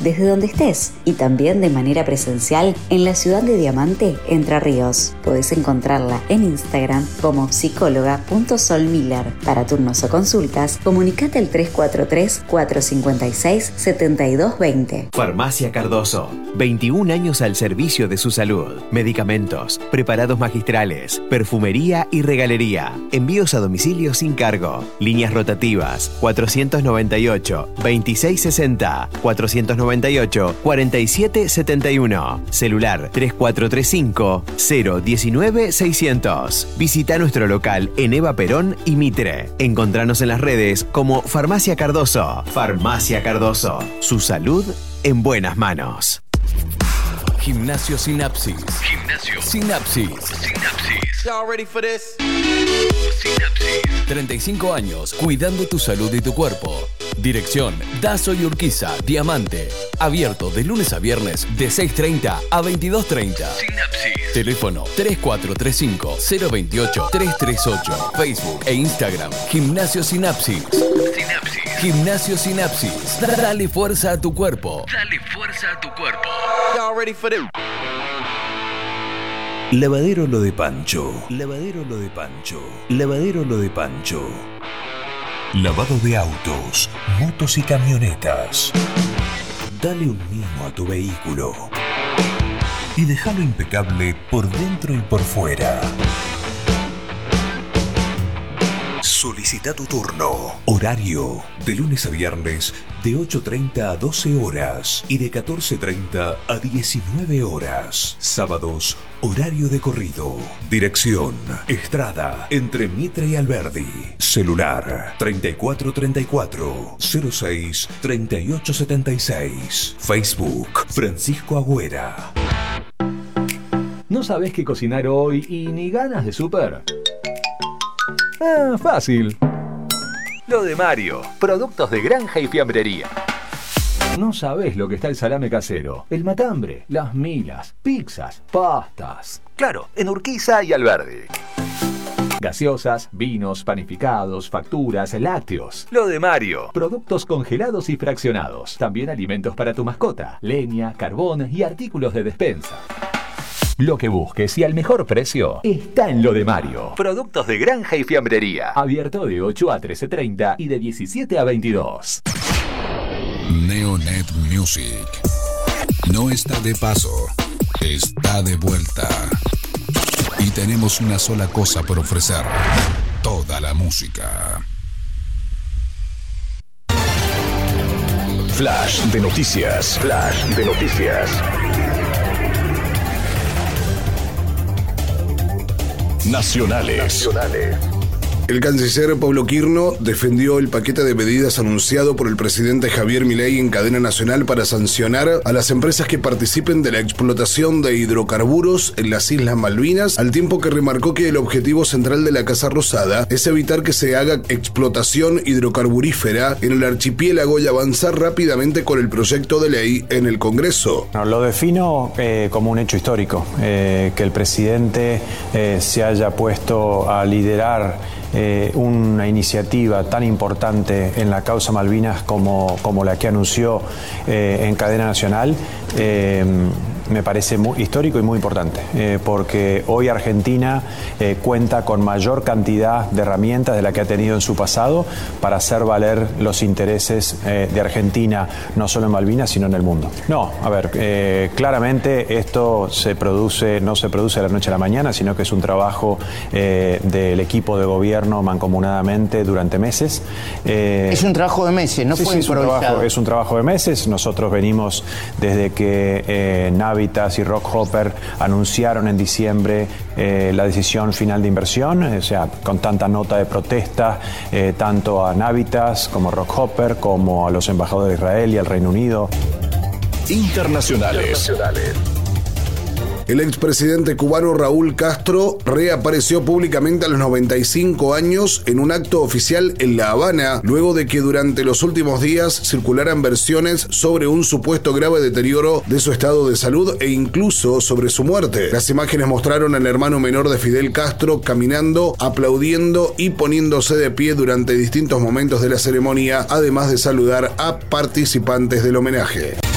desde donde estés y también de manera presencial en la ciudad de Diamante, Entre Ríos. Podés encontrarla en Instagram como psicóloga.solmiller. Para turnos o consultas, comunicate al 343-456-7220. Farmacia Cardoso, 21 años al servicio de su salud. Medicamentos, preparados magistrales, perfumería y regalería. Envíos a domicilio sin cargo. Líneas rotativas 498-2660, 498-4771. Celular 3435-019-600. Visita nuestro local en Eva Perón y Mitre. Encontranos en las redes como Farmacia Cardoso. Farmacia Cardoso. Su salud en buenas manos. Gimnasio Sinapsis. Gimnasio Sinapsis. Y'all ready for this? Sinapsis. 35 años cuidando tu salud y tu cuerpo. Dirección Dazo y Urquiza, Diamante. Abierto de lunes a viernes de 6:30 a 22:30. Sinapsis. Teléfono 3435-028-338. Facebook e Instagram Gimnasio Sinapsis. Sinapsis. Gimnasio Sinapsis. Dale fuerza a tu cuerpo. Dale fuerza a tu cuerpo. Y'all ready for this? Lavadero Lo de Pancho. Lavadero Lo de Pancho. Lavadero Lo de Pancho. Lavado de autos, motos y camionetas. Dale un mimo a tu vehículo y déjalo impecable por dentro y por fuera. Solicita tu turno. Horario de lunes a viernes de 8:30 a 12 horas y de 14:30 a 19 horas. Sábados, horario de corrido. Dirección Estrada, entre Mitre y Alberdi. Celular 3434-06-3876. Facebook Francisco Agüera. ¿No sabés qué cocinar hoy y ni ganas de súper? Fácil. Lo de Mario. Productos de granja y fiambrería. No sabés lo que está el salame casero, el matambre, las milas, pizzas, pastas. Claro, en Urquiza y Alberdi. Gaseosas, vinos, panificados, facturas, lácteos. Lo de Mario. Productos congelados y fraccionados. También alimentos para tu mascota, leña, carbón y artículos de despensa. Lo que busques y al mejor precio está en Lo de Mario. Productos de granja y fiambrería. Abierto de 8 a 13:30 y de 17 a 22. Neonet Music no está de paso, está de vuelta. Y tenemos una sola cosa por ofrecer: toda la música. Flash de noticias. Flash de noticias. Nacionales. El canciller Pablo Quirno defendió el paquete de medidas anunciado por el presidente Javier Milei en cadena nacional para sancionar a las empresas que participen de la explotación de hidrocarburos en las Islas Malvinas, al tiempo que remarcó que el objetivo central de la Casa Rosada es evitar que se haga explotación hidrocarburífera en el archipiélago y avanzar rápidamente con el proyecto de ley en el Congreso. Lo defino como un hecho histórico, que el presidente se haya puesto a liderar una iniciativa tan importante en la causa Malvinas como la que anunció en cadena nacional. Me parece muy histórico y muy importante, porque hoy Argentina cuenta con mayor cantidad de herramientas de la que ha tenido en su pasado para hacer valer los intereses de Argentina, no solo en Malvinas, sino en el mundo. No, a ver, claramente esto no se produce de la noche a la mañana, sino que es un trabajo del equipo de gobierno mancomunadamente durante meses. Es un trabajo de meses, no fue improvisado. Es un trabajo de meses. Nosotros venimos desde que Navitas y Rockhopper anunciaron en diciembre la decisión final de inversión, o sea, con tanta nota de protesta, tanto a Navitas como a Rockhopper, como a los embajadores de Israel y al Reino Unido. Internacionales. El expresidente cubano Raúl Castro reapareció públicamente a los 95 años en un acto oficial en La Habana, luego de que durante los últimos días circularan versiones sobre un supuesto grave deterioro de su estado de salud e incluso sobre su muerte. Las imágenes mostraron al hermano menor de Fidel Castro caminando, aplaudiendo y poniéndose de pie durante distintos momentos de la ceremonia, además de saludar a participantes del homenaje.